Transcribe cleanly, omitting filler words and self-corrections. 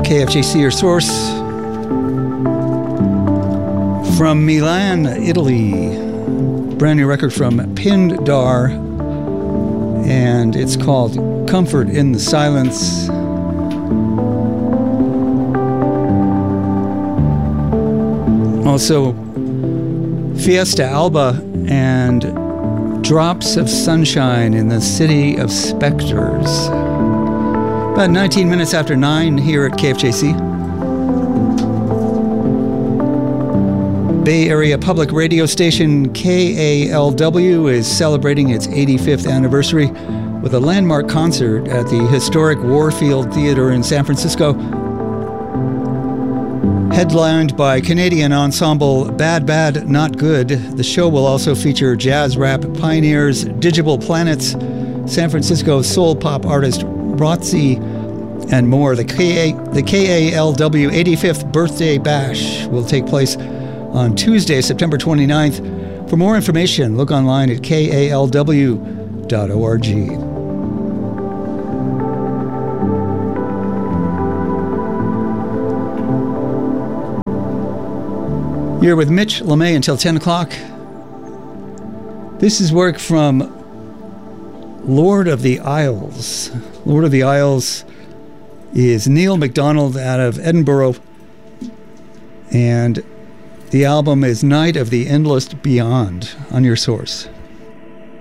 KFJC, your source. From Milan, Italy. Brand new record from Pindar. And it's called Comfort in the Silence. Also, Fiesta Alba and Drops of Sunshine in the City of Spectres. About 19 minutes after 9 here at KFJC. Bay Area public radio station KALW is celebrating its 85th anniversary with a landmark concert at the historic Warfield Theater in San Francisco. Headlined by Canadian ensemble Bad Bad Not Good, the show will also feature jazz rap pioneers Digital Planets, San Francisco soul pop artist Rotzi, and more. The KALW 85th Birthday Bash will take place on Tuesday, September 29th. For more information, look online at kalw.org. You're with Mitch LeMay until 10 o'clock. This is work from Lord of the Isles. Lord of the Isles is Neil MacDonald out of Edinburgh. And the album is Night of the Endless Beyond on your source.